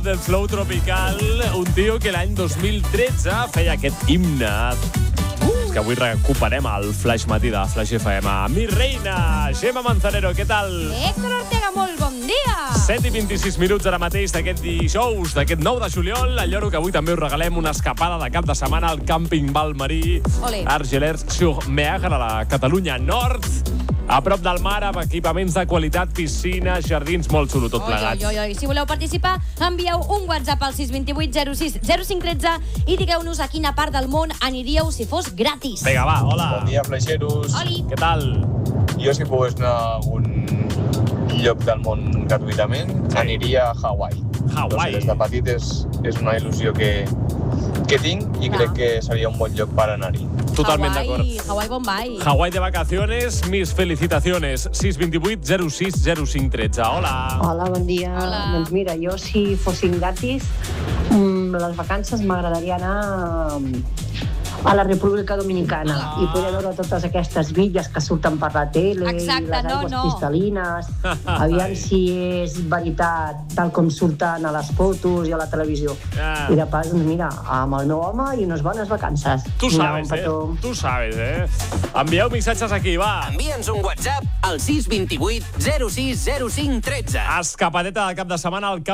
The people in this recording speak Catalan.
del flow tropical, un tio que l'any 2013 feia aquest himne. És que avui recuperem el Flash Matí de Flash FM. Mi reina, Gemma Manzanero, què tal? Héctor Ortega, molt bon dia! 7 i 26 minuts ara mateix d'aquest dijous, d'aquest 9 de juliol. El lloro que avui també us regalem una escapada de cap de setmana al càmping Valmarí Argelers-sur-Mer, a la Catalunya Nord, a prop del mar, amb equipaments de qualitat, piscines, jardins, molt xulo tot plegat. Si voleu participar, envieu un WhatsApp al 628 06 0513 i digueu-nos a quina part del món aniríeu si fos gratis. Vinga, va, hola. Bon dia, flaixeros. Oli. Què tal? Jo, si pogués anar a algun lloc del món gratuïtament, aniria a Hawaii. Hawaii. Des de petit és una il·lusió que tinc i crec que seria un bon lloc per anar-hi. Totalment d'acord. Hawaii, Bombay. Hawaii de vacaciones, mis felicitaciones. 628 06 0513. Hola. Hola, bon dia. Hola. Doncs mira, jo si fossin gratis, les vacances m'agradaria anar a la República Dominicana i poder veure totes aquestes villes que surten per la tele. Exacte, i les aigües cristal·lines. Aviam si és veritat tal com surten a les fotos i a la televisió. I de pas, doncs mira, amb el meu home i unes bones vacances. Tu Vinga, sabes, un petó. Tu sabes, Envieu missatges aquí, va. Envia'ns un WhatsApp al 628 06 05 13. Escapadeta de cap de setmana al